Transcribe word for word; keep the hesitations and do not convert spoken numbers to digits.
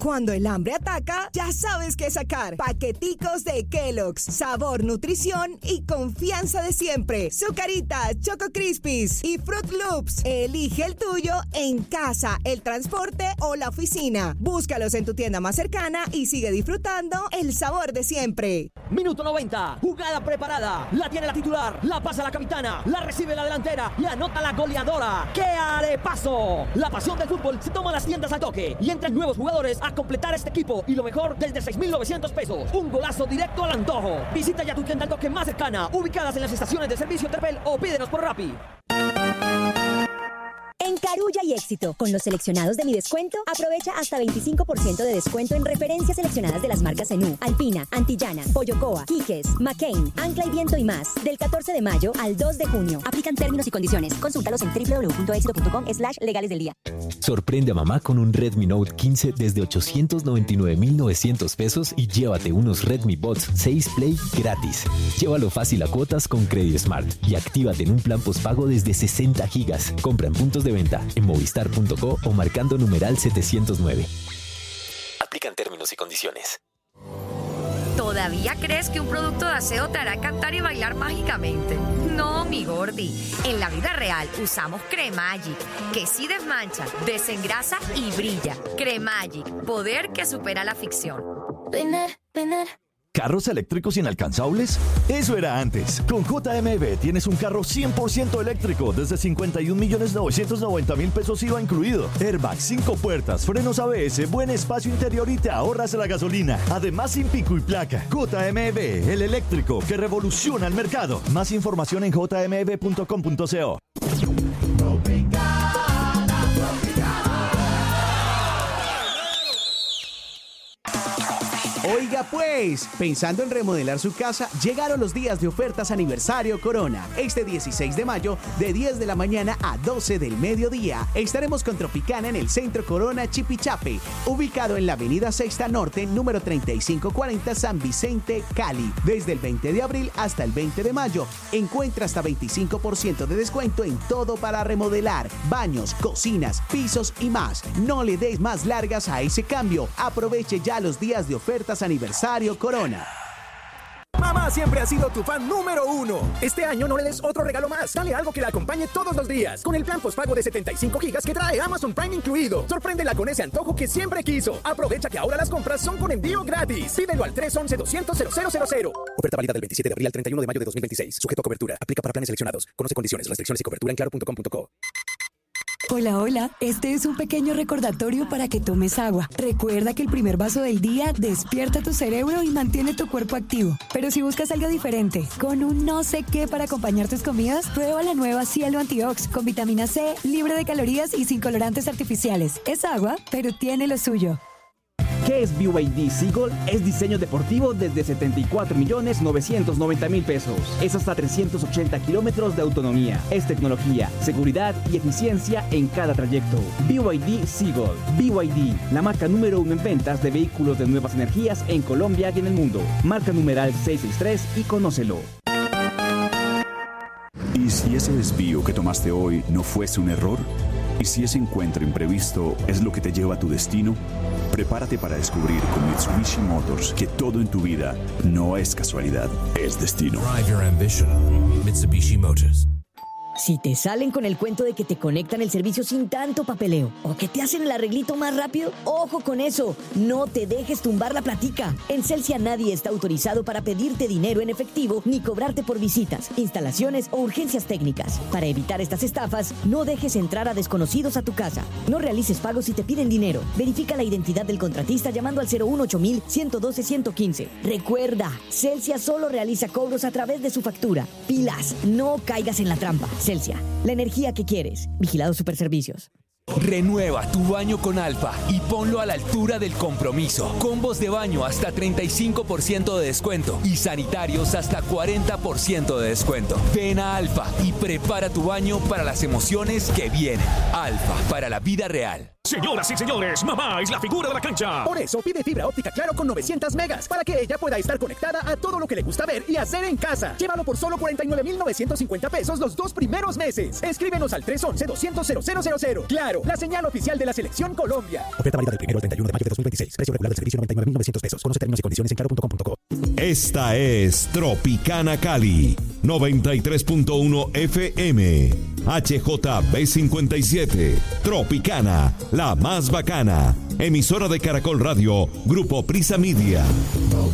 Cuando el hambre ataca, ya sabes qué sacar. Paqueticos de Kellogg's, sabor, nutrición y confianza de siempre. Zucaritas, Choco Crispies y Fruit Loops. Elige el tuyo en casa, el transporte o la oficina. Búscalos en tu tienda más cercana y sigue disfrutando el sabor de siempre. Minuto noventa, jugada preparada. La tiene la titular, la pasa la capitana, la recibe la delantera y anota la goleadora. ¡Qué arepaso! La pasión del fútbol se toma las tiendas al toque y entran nuevos jugadores a completar este equipo y lo mejor desde seis mil novecientos pesos. Un golazo directo al antojo. Visita ya tu tienda al toque más cercana, ubicadas en las estaciones de servicio Terpel o pídenos por Rappi. En Carulla y Éxito, con los seleccionados de Mi Descuento, aprovecha hasta veinticinco por ciento de descuento en referencias seleccionadas de las marcas Zenú, Alpina, Antillana, Pollocoa, Quiques, McCain, Ancla y Viento y más. Del catorce de mayo al dos de junio. Aplican términos y condiciones. Consúltalos en doble u doble u doble u punto éxito punto com slash legales del día. Sorprende a mamá con un Redmi Note quince desde ochocientos noventa y nueve mil novecientos pesos y llévate unos Redmi Buds seis Play gratis. Llévalo fácil a cuotas con Credit Smart y actívate en un plan postpago desde sesenta gigas. Compra en puntos de venta en movistar punto co o marcando numeral setecientos nueve. Aplican términos y condiciones. ¿Todavía crees que un producto de aseo te hará cantar y bailar mágicamente? No, mi gordi. En la vida real usamos Cremagic, que sí desmancha, desengrasa y brilla. Cremagic, poder que supera la ficción. Winner, winner. ¿Carros eléctricos inalcanzables? Eso era antes. Con J M B tienes un carro cien por ciento eléctrico desde cincuenta y un millones novecientos noventa mil pesos I V A incluido. Airbag, cinco puertas, frenos A B S, buen espacio interior y te ahorras la gasolina. Además sin pico y placa. J M B, el eléctrico que revoluciona el mercado. Más información en j m b punto com punto co. Oiga pues, pensando en remodelar su casa, llegaron los días de ofertas aniversario Corona. Este dieciséis de mayo, de diez de la mañana a doce del mediodía, estaremos con Tropicana en el Centro Corona Chipichape, ubicado en la avenida Sexta Norte, número treinta y cinco cuarenta, San Vicente, Cali. Desde el veinte de abril hasta el veinte de mayo, encuentra hasta veinticinco por ciento de descuento en todo para remodelar, baños, cocinas, pisos y más. No le des más largas a ese cambio. Aproveche ya los días de ofertas aniversario Corona. Mamá siempre ha sido tu fan número uno. Este año no le des otro regalo más. Dale algo que la acompañe todos los días. Con el plan postpago de setenta y cinco gigas que trae Amazon Prime incluido. Sorpréndela con ese antojo que siempre quiso. Aprovecha que ahora las compras son con envío gratis. Pídelo al tres once doscientos cero cero cero cero. Oferta válida del veintisiete de abril al treinta y uno de mayo de dos mil veintiséis. Sujeto a cobertura. Aplica para planes seleccionados. Conoce condiciones, restricciones y cobertura en claro punto com punto co. Hola, hola. Este es un pequeño recordatorio para que tomes agua. Recuerda que el primer vaso del día despierta tu cerebro y mantiene tu cuerpo activo. Pero si buscas algo diferente, con un no sé qué para acompañar tus comidas, prueba la nueva Cielo Antiox con vitamina C, libre de calorías y sin colorantes artificiales. Es agua, pero tiene lo suyo. ¿Qué es B Y D Seagull? Es diseño deportivo desde setenta y cuatro millones novecientos noventa mil pesos. Es hasta trescientos ochenta kilómetros de autonomía. Es tecnología, seguridad y eficiencia en cada trayecto. B Y D Seagull. B Y D, la marca número uno en ventas de vehículos de nuevas energías en Colombia y en el mundo. Marca numeral seiscientos sesenta y tres y conócelo. ¿Y si ese desvío que tomaste hoy no fuese un error? ¿Y si ese encuentro imprevisto es lo que te lleva a tu destino? Prepárate para descubrir con Mitsubishi Motors que todo en tu vida no es casualidad, es destino. Drive your ambition. Mitsubishi Motors. Si te salen con el cuento de que te conectan el servicio sin tanto papeleo o que te hacen el arreglito más rápido, ¡ojo con eso! No te dejes tumbar la platica. En Celsia nadie está autorizado para pedirte dinero en efectivo ni cobrarte por visitas, instalaciones o urgencias técnicas. Para evitar estas estafas, no dejes entrar a desconocidos a tu casa. No realices pagos si te piden dinero. Verifica la identidad del contratista llamando al cero uno ocho mil, ciento doce, ciento quince. Recuerda, Celsia solo realiza cobros a través de su factura. Pilas, no caigas en la trampa. Celsia, la energía que quieres. Vigilado Superservicios. Renueva tu baño con Alfa y ponlo a la altura del compromiso. Combos de baño hasta treinta y cinco por ciento de descuento y sanitarios hasta cuarenta por ciento de descuento. Ven a Alfa y prepara tu baño para las emociones que vienen. Alfa, para la vida real. Señoras y señores, mamá es la figura de la cancha. Por eso pide fibra óptica Claro con novecientos megas, para que ella pueda estar conectada a todo lo que le gusta ver y hacer en casa. Llévalo por solo cuarenta y nueve mil novecientos cincuenta pesos los dos primeros meses. Escríbenos al tres once, doscientos, cero cero cero cero. Claro, la señal oficial de la Selección Colombia. Oferta válida del primero al treinta y uno de mayo de dos mil veintiséis. Precio regular del servicio noventa y nueve mil novecientos pesos. Conoce términos y condiciones en claro punto com punto co. Esta es Tropicana Cali, noventa y tres punto uno F M. H J B cincuenta y siete. Tropicana, la más bacana. Emisora de Caracol Radio, Grupo Prisa Media.